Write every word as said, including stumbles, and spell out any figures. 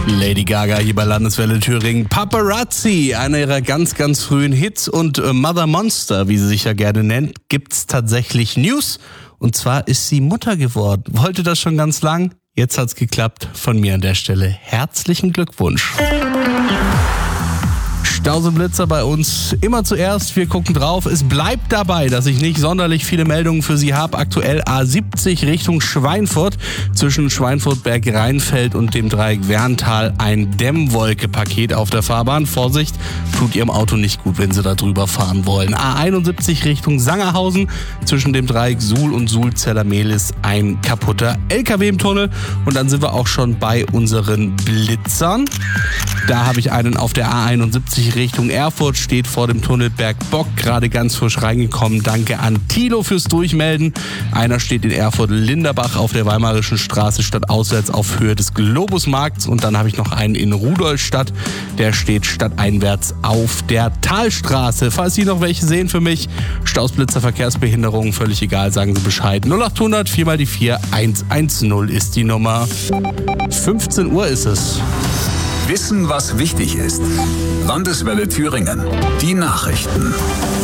Lady Gaga hier bei Landeswelle Thüringen. Paparazzi, einer ihrer ganz, ganz frühen Hits, und äh, Mother Monster, wie sie sich ja gerne nennt, gibt's tatsächlich News. Und zwar ist sie Mutter geworden. Wollte das schon ganz lang? Jetzt hat's geklappt. Von mir an der Stelle herzlichen Glückwunsch. Stauseblitzer bei uns immer zuerst, wir gucken drauf. Es bleibt dabei, dass ich nicht sonderlich viele Meldungen für Sie habe. Aktuell A siebzig Richtung Schweinfurt, zwischen Schweinfurt-Berg-Rheinfeld und dem Dreieck Werntal ein Dämmwolke-Paket auf der Fahrbahn. Vorsicht, tut Ihrem Auto nicht gut, wenn Sie da drüber fahren wollen. A einundsiebzig Richtung Sangerhausen, zwischen dem Dreieck Suhl und Suhl-Zellermehlis ein kaputter L K W im Tunnel. Und dann sind wir auch schon bei unseren Blitzern. Da habe ich einen auf der A einundsiebzig Richtung Erfurt, steht vor dem Tunnel Bergbock, gerade ganz frisch reingekommen. Danke an Thilo fürs Durchmelden. Einer steht in Erfurt-Linderbach auf der Weimarischen Straße stadtauswärts auf Höhe des Globusmarkts. Und dann habe ich noch einen in Rudolstadt, der steht stadteinwärts auf der Talstraße. Falls Sie noch welche sehen für mich, Stausblitzer, Verkehrsbehinderungen, völlig egal, sagen Sie Bescheid. null achthundert vier mal die vier eins eins null ist die Nummer. fünfzehn Uhr ist es. Wissen, was wichtig ist. Landeswelle Thüringen. Die Nachrichten.